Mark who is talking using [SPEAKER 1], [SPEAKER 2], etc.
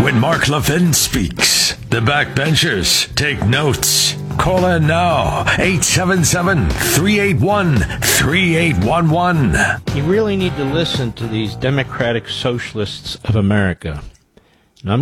[SPEAKER 1] when Mark Levin speaks. The backbenchers take notes. Call in now, 877-381-3811.
[SPEAKER 2] You really need to listen to these Democratic Socialists of America.